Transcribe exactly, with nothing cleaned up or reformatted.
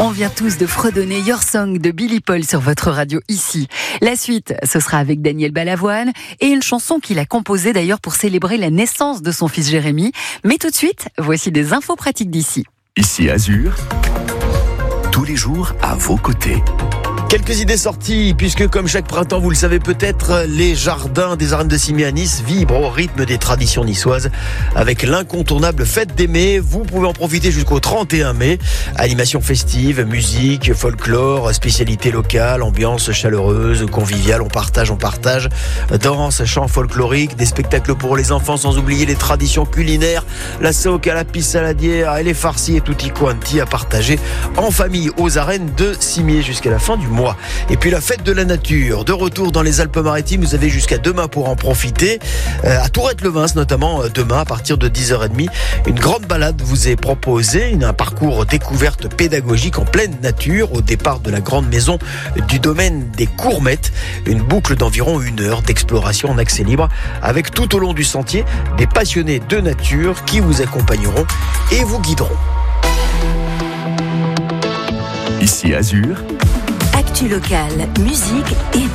On vient tous de fredonner Your Song de Billy Paul sur votre radio ici. La suite, ce sera avec Daniel Balavoine et une chanson qu'il a composée d'ailleurs pour célébrer la naissance de son fils Jérémy. Mais tout de suite, voici des infos pratiques d'ici. Ici Azur, tous les jours à vos côtés. Quelques idées sorties, puisque comme chaque printemps, vous le savez peut-être, les jardins des arènes de Cimiez à Nice vibrent au rythme des traditions niçoises avec l'incontournable fête des Mets. Vous pouvez en profiter jusqu'au trente et un mai. Animation festive, musique, folklore, spécialités locales, ambiance chaleureuse, conviviale, on partage, on partage. Danse, chants folkloriques, des spectacles pour les enfants, sans oublier les traditions culinaires, la soca, la pisse saladière et les farcis et tutti quanti à partager en famille aux arènes de Cimiez jusqu'à la fin du mois. Et puis la fête de la nature, de retour dans les Alpes-Maritimes, vous avez jusqu'à demain pour en profiter. Euh, à Tourette-le-Vins notamment, demain à partir de dix heures trente, une grande balade vous est proposée, un parcours découverte pédagogique en pleine nature au départ de la grande maison du domaine des Courmettes. Une boucle d'environ une heure d'exploration en accès libre avec tout au long du sentier des passionnés de nature qui vous accompagneront et vous guideront. Ici Azur. Actu locale, musique et